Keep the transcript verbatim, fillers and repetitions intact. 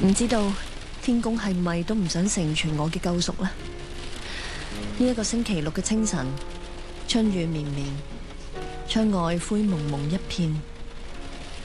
唔知道天公係咪都唔想成全我嘅救贖呢？呢一個星期六嘅清晨，春雨綿綿，窗外灰蒙蒙一片。